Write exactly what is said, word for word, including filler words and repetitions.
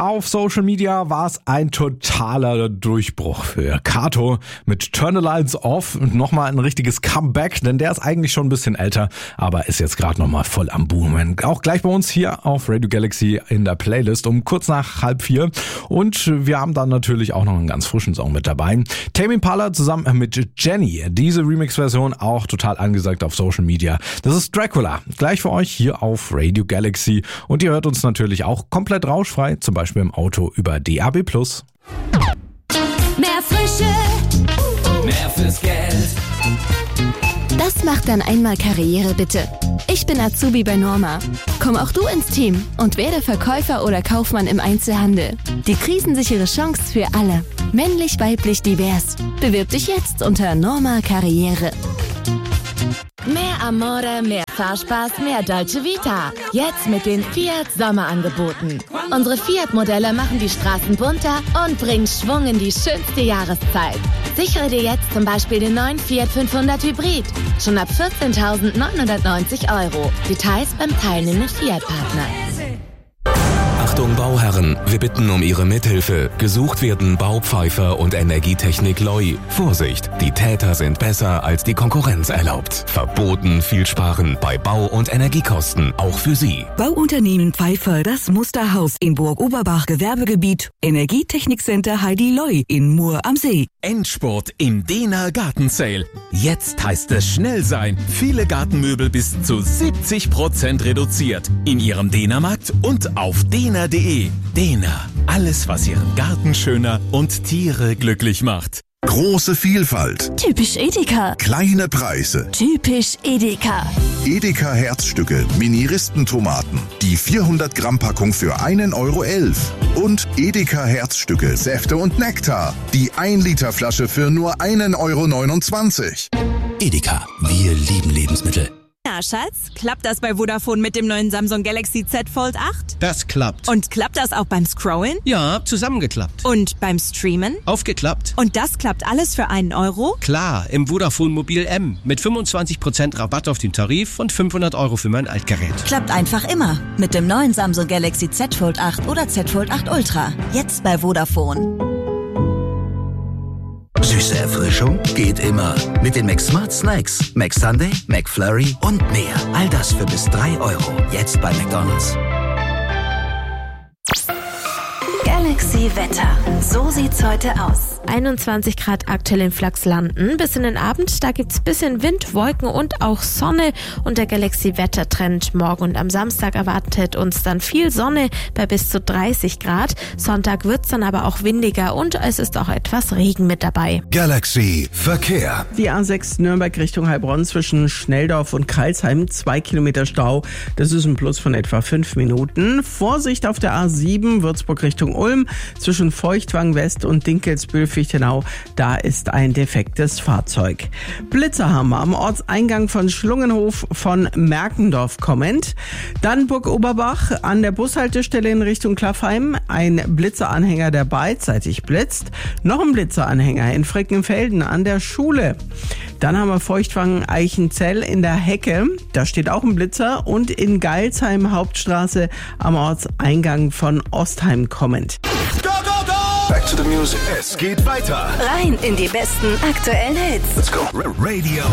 auf Social Media war es ein totaler Durchbruch für Kato mit Turn the Lights Off und nochmal ein richtiges Comeback, denn der ist eigentlich schon ein bisschen älter, aber ist jetzt gerade nochmal voll am Boomen. Auch gleich bei uns hier auf Radio Galaxy in der Playlist um kurz nach halb vier und wir haben dann natürlich auch noch einen ganz frischen Song mit dabei. Tame Impala zusammen mit Jenny, diese Remix-Version auch total angesagt auf Social Media. Das ist Dracula, gleich für euch hier auf Radio Galaxy und ihr hört uns natürlich auch komplett rauschfrei, zum Beispiel im Auto über D A B plus. Mehr Frische, mehr fürs Geld. Das macht dann einmal Karriere, bitte. Ich bin Azubi bei Norma. Komm auch du ins Team und werde Verkäufer oder Kaufmann im Einzelhandel. Die krisensichere Chance für alle. Männlich, weiblich, divers. Bewirb dich jetzt unter Norma Karriere. Mehr Amore, mehr Fahrspaß, mehr Dolce Vita. Jetzt mit den Fiat Sommerangeboten. Unsere Fiat-Modelle machen die Straßen bunter und bringen Schwung in die schönste Jahreszeit. Sichere dir jetzt zum Beispiel den neuen Fiat fünfhundert Hybrid. Schon ab vierzehntausendneunhundertneunzig Euro. Details beim teilnehmenden Fiat-Partner. Achtung Bauherren, wir bitten um Ihre Mithilfe. Gesucht werden Baupfeifer und Energietechnik Loi. Vorsicht, die Täter sind besser als die Konkurrenz erlaubt. Verboten viel sparen bei Bau- und Energiekosten, auch für Sie. Bauunternehmen Pfeiffer, das Musterhaus in Burg-Oberbach Gewerbegebiet. Energietechnikcenter Heidi Loi in Mur am See. Endspurt im Dena Garten Sale. Jetzt heißt es schnell sein. Viele Gartenmöbel bis zu siebzig Prozent reduziert. In Ihrem Dena-Markt und auf dena punkt de. Dena, alles was Ihren Garten schöner und Tiere glücklich macht. Große Vielfalt. Typisch Edeka. Kleine Preise. Typisch Edeka. Edeka Herzstücke, Mini-Ristentomaten. Die vierhundert Gramm Packung für einen Euro elf. Und Edeka Herzstücke, Säfte und Nektar. Die ein Liter Flasche für nur einen Euro neunundzwanzig. Edeka, wir lieben Lebensmittel. Na, Schatz, klappt das bei Vodafone mit dem neuen Samsung Galaxy Z Fold acht? Das klappt. Und klappt das auch beim Scrollen? Ja, zusammengeklappt. Und beim Streamen? Aufgeklappt. Und das klappt alles für einen Euro? Klar, im Vodafone Mobil M mit fünfundzwanzig Prozent Rabatt auf den Tarif und fünfhundert Euro für mein Altgerät. Klappt einfach immer mit dem neuen Samsung Galaxy Z Fold acht oder Z Fold acht Ultra. Jetzt bei Vodafone. Süße Erfrischung geht immer. Mit den McSmart Snacks. McSunday, McFlurry und mehr. All das für bis drei Euro. Jetzt bei McDonald's. Galaxy Wetter. So sieht's heute aus. einundzwanzig Grad aktuell in Flachslanden. Bis in den Abend, da gibt's bisschen Wind, Wolken und auch Sonne. Und der Galaxy Wettertrend morgen und am Samstag erwartet uns dann viel Sonne bei bis zu dreißig Grad. Sonntag wird's dann aber auch windiger und es ist auch etwas Regen mit dabei. Galaxy Verkehr. Die A sechs Nürnberg Richtung Heilbronn zwischen Schnelldorf und Kreilsheim, zwei Kilometer Stau. Das ist ein Plus von etwa fünf Minuten. Vorsicht auf der A sieben Würzburg Richtung Ulm zwischen Feuchtwang West und Dinkelsbühl-Fichtenau. Da ist ein defektes Fahrzeug. Blitzer haben wir am Ortseingang von Schlungenhof von Merkendorf kommend. Dann Burg Oberbach an der Bushaltestelle in Richtung Klaffheim. Ein Blitzeranhänger, der beidseitig blitzt. Noch ein Blitzeranhänger in Frickenfelden an der Schule. Dann haben wir Feuchtwang Eichenzell in der Hecke. Da steht auch ein Blitzer. Und in Geilsheim Hauptstraße am Ortseingang von Ostheim kommend. Go, go, go! Back to the music. Es geht weiter. Rein in die besten aktuellen Hits. Let's go. Radio